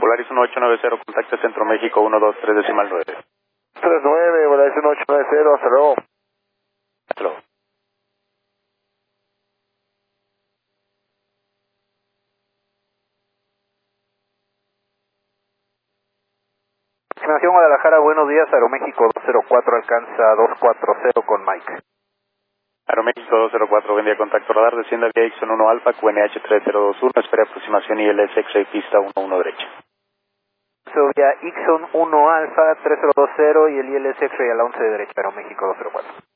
Volaris 1890, contacto Centro México 123 decimal 9. 39, Volaris 1890, hasta luego. Hasta luego. Aproximación Guadalajara, buenos días, Aeroméxico 204 alcanza 240 con Mike. Aeroméxico 204, buen día, contacto radar, descienda vía Ixon 1 Alfa, QNH 3021, espera aproximación ILS X-Ray pista 11 derecha. Vía Ixon 1 Alfa 3020 y el ILS X-Ray a la 11 derecha, Aeroméxico 204.